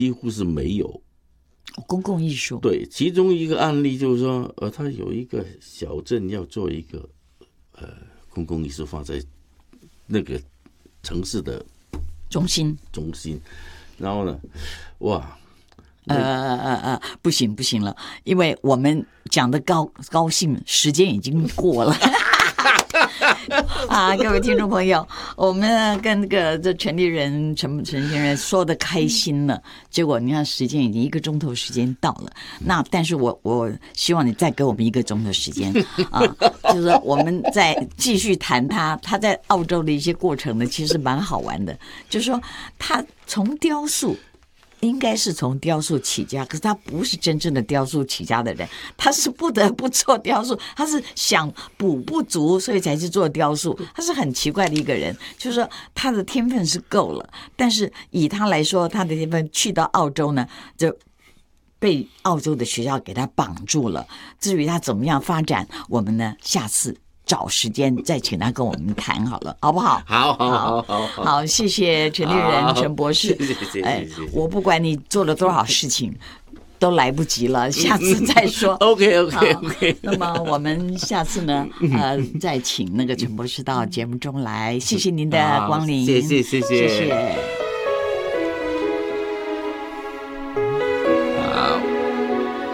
几乎是没有。 公共艺术， 对，其中一个案例就是说，他有一个小镇要做一个公共艺术放在那个城市的中心， 然后呢，哇， 不行了，因为我们讲的高兴，时间已经过了。啊，各位听众朋友，我们跟这权利人陈先生说的开心了，结果你看时间已经1个钟头时间到了。那但是我希望你再给我们1个钟头时间啊，就是说我们再继续谈他在澳洲的一些过程呢，其实蛮好玩的。就是说他从雕塑。应该是从雕塑起家，可是他不是真正的雕塑起家的人，他是不得不做雕塑，他是想补不足，所以才去做雕塑。他是很奇怪的一个人，就是说他的天分是够了，但是以他来说，他的天分去到澳洲呢，就被澳洲的学校给他绑住了。至于他怎么样发展，我们呢下次找时间再请他跟我们谈好了，好不好？好，谢谢陈立人陈博士。 谢谢。 我不管你做了多少事情，都来不及了，下次再说。 OK。 那么我们下次呢，再请那个陈博士到节目中来。谢谢您的光临， 谢谢。